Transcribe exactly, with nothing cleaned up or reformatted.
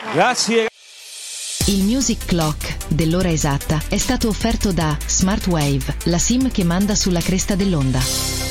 Grazie. Il Music Clock dell'ora esatta è stato offerto da Smartwave, la SIM che manda sulla cresta dell'onda.